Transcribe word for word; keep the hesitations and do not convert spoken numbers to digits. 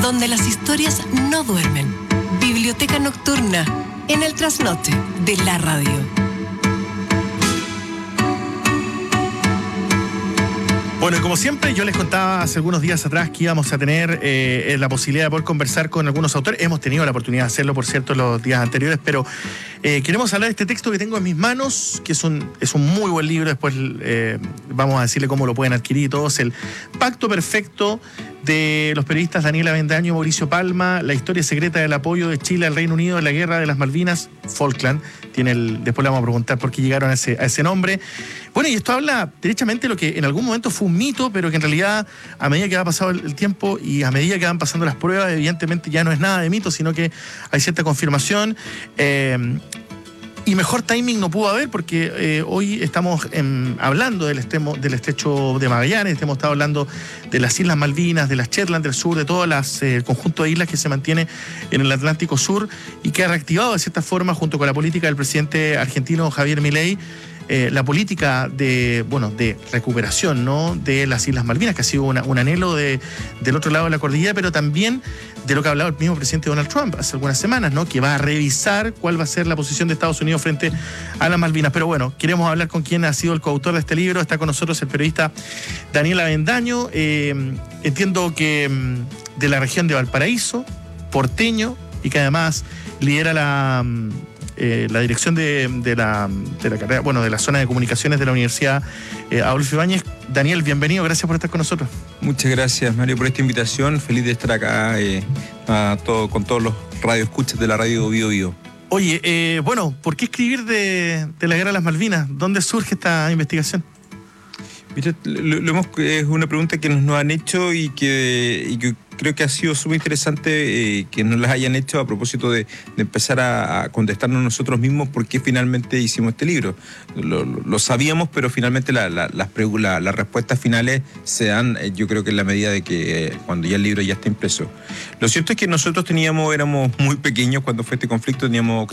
donde las historias no duermen. Biblioteca Nocturna, en el trasnoche de la radio. Bueno, y como siempre, yo les contaba hace algunos días atrás que íbamos a tener eh, la posibilidad de poder conversar con algunos autores. Hemos tenido la oportunidad de hacerlo, por cierto, los días anteriores, pero eh, queremos hablar de este texto que tengo en mis manos, que es un, es un muy buen libro. Después eh, vamos a decirle cómo lo pueden adquirir y todo. Es el Pacto Perfecto de los periodistas Daniel Avendaño y Mauricio Palma, la historia secreta del apoyo de Chile al Reino Unido en la guerra de las Malvinas, Falkland. Tiene el, después le vamos a preguntar por qué llegaron a ese, a ese nombre. Bueno, y esto habla derechamente de lo que en algún momento fue un mito, pero que en realidad, a medida que va pasando el, el tiempo y a medida que van pasando las pruebas, evidentemente ya no es nada de mito, sino que hay cierta confirmación. Eh, Y mejor timing no pudo haber porque eh, hoy estamos en, hablando del, estemo, del estrecho de Magallanes, hemos estado hablando de las Islas Malvinas, de las Shetland del sur, de todo las, eh, el conjunto de islas que se mantiene en el Atlántico Sur y que ha reactivado de cierta forma, junto con la política del presidente argentino Javier Milei, Eh, la política de, bueno, de recuperación, ¿no?, de las Islas Malvinas, que ha sido una, un anhelo de, del otro lado de la cordillera, pero también de lo que ha hablado el mismo presidente Donald Trump hace algunas semanas, ¿no?, que va a revisar cuál va a ser la posición de Estados Unidos frente a las Malvinas. Pero bueno, queremos hablar con quien ha sido el coautor de este libro. Está con nosotros el periodista Daniel Avendaño, eh, entiendo que de la región de Valparaíso, porteño, y que además lidera la... Eh, la dirección de, de, la, de la carrera, bueno, de la zona de comunicaciones de la Universidad eh, Adolfo Ibáñez. Daniel, bienvenido, gracias por estar con nosotros. Muchas gracias, Mario, por esta invitación. Feliz de estar acá eh, a todo, con todos los radioescuchas de la radio Bio Bio. Oye, eh, bueno, ¿por qué escribir de, de la guerra de las Malvinas? ¿Dónde surge esta investigación? Mira, lo, lo hemos, es una pregunta que nos han hecho y que, y que creo que ha sido súper interesante eh, que nos las hayan hecho a propósito de, de empezar a, a contestarnos nosotros mismos por qué finalmente hicimos este libro. Lo, lo, lo sabíamos, pero finalmente la, la, las, la, las respuestas finales se dan, eh, yo creo que en la medida de que eh, cuando ya el libro ya está impreso. Lo cierto es que nosotros teníamos, éramos muy pequeños cuando fue este conflicto, teníamos